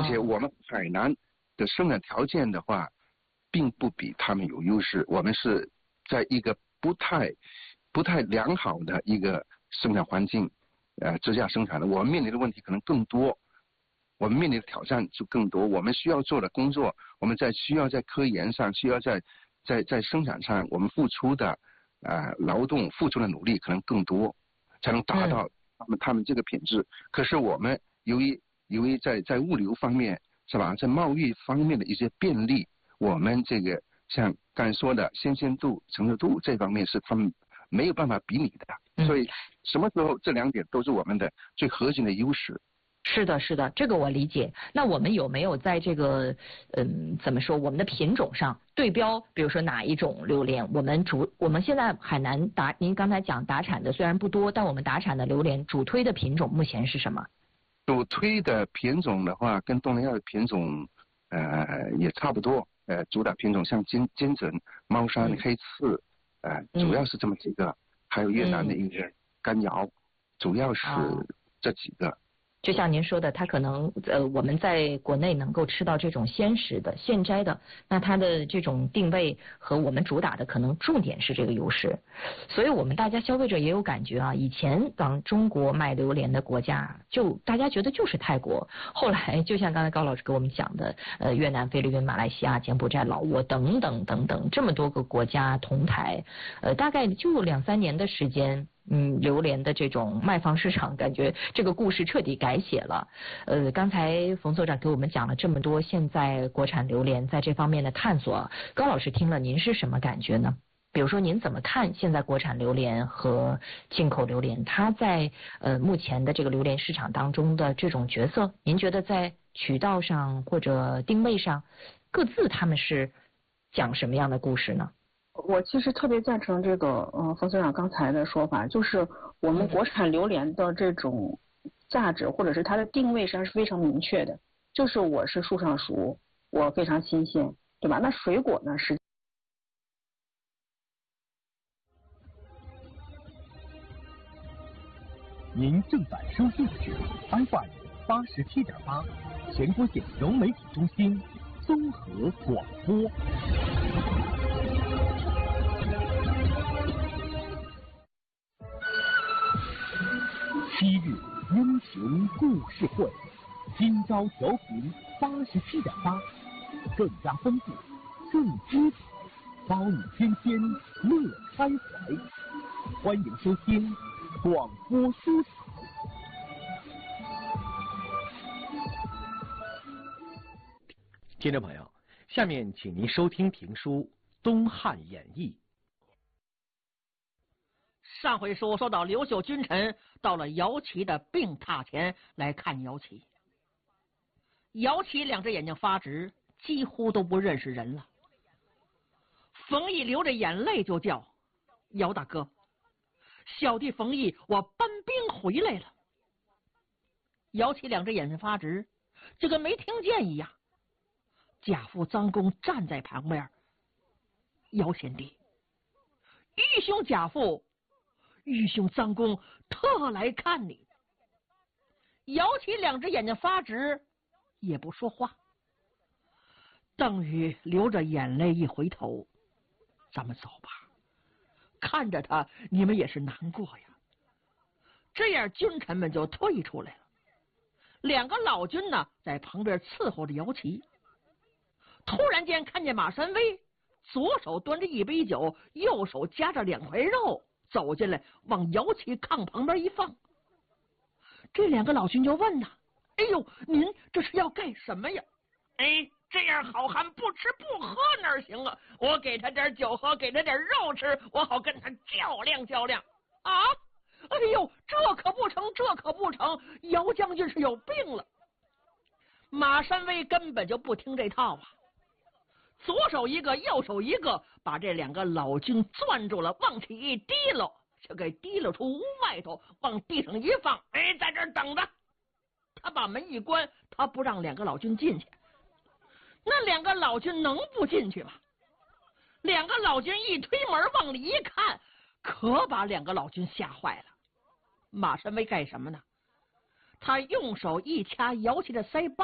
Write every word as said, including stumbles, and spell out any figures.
且我们海南的生产条件的话，并不比他们有优势。我们是在一个不太不太良好的一个生产环境呃之下生产的，我们面临的问题可能更多，我们面临的挑战就更多。我们需要做的工作，我们在需要在科研上，需要在在在生产上，我们付出的呃劳动付出的努力可能更多，才能达到他们、嗯、他们这个品质。可是我们由于由于在在物流方面是吧，在贸易方面的一些便利，我们这个像刚才说的新鲜度、成熟度这方面是他们没有办法比拟的。嗯、所以什么时候这两点都是我们的最核心的优势。 是的，是的，这个我理解。那我们有没有在这个嗯怎么说，我们的品种上对标，比如说哪一种榴莲？我们主我们现在海南达，您刚才讲达产的虽然不多，但我们达产的榴莲主推的品种目前是什么？ 主推的品种的话，跟东南亚的品种呃也差不多。呃，主打品种像金金枕、猫山、嗯、黑刺，呃，主要是这么几个，嗯、还有越南的一个干瑶，嗯、主要是这几个。 就像您说的，它可能呃我们在国内能够吃到这种鲜食的、现摘的，那它的这种定位和我们主打的可能重点是这个优势，所以我们大家消费者也有感觉啊。以前往中国卖榴莲的国家，就大家觉得就是泰国，后来就像刚才高老师给我们讲的，呃越南、菲律宾、马来西亚、柬埔寨、老挝等等等等这么多个国家同台，呃大概就两三年的时间。嗯，榴莲的这种卖方市场，感觉这个故事彻底改写了。呃，刚才冯所长给我们讲了这么多，现在国产榴莲在这方面的探索，高老师听了您是什么感觉呢？比如说您怎么看现在国产榴莲和进口榴莲，它在呃目前的这个榴莲市场当中的这种角色？您觉得在渠道上或者定位上，各自他们是讲什么样的故事呢？ 我其实特别赞成这个呃冯所长刚才的说法，就是我们国产榴莲的这种价值或者是它的定位上是非常明确的，就是我是树上熟，我非常新鲜，对吧？那水果呢是。 您正在收听的是 F M 八十七点八，全国县融媒体中心综合广播。昔日英雄故事会，今朝调频八十七点八，更加丰富，更精彩，包你天天乐开怀。欢迎收听广播书场。听众朋友，下面请您收听评书《东汉演义》。 上回书说到刘秀君臣到了姚琦的病榻前来看姚琦，姚琦两只眼睛发直，几乎都不认识人了。冯异流着眼泪就叫：“姚大哥，小弟冯异，我搬兵回来了。”姚琦两只眼睛发直，就跟没听见一样。贾父臧公站在旁边：“姚贤弟，愚兄贾父。愚兄臧公特来看你。”姚琦两只眼睛发直，也不说话。邓禹流着眼泪一回头：“咱们走吧。”看着他，你们也是难过呀。这样君臣们就退出来了。两个老君呢，在旁边伺候着姚琦。突然间看见马三威左手端着一杯酒，右手夹着两块肉走进来，往姚琦炕旁边一放。这两个老君就问呐：“哎呦，您这是要干什么呀？”“哎，这样好汉不吃不喝哪行啊？我给他点酒喝，给他点肉吃，我好跟他较量较量啊！”“哎呦，这可不成，这可不成！姚将军是有病了。”马三威根本就不听这套啊，左手一个，右手一个，把这两个老君攥住了，往起一提溜，就给提溜出屋外头，往地上一放。“哎，在这儿等着。”他把门一关，他不让两个老君进去。那两个老君能不进去吗？两个老君一推门往里一看，可把两个老君吓坏了。马三威干什么呢？他用手一掐姚琦的腮帮。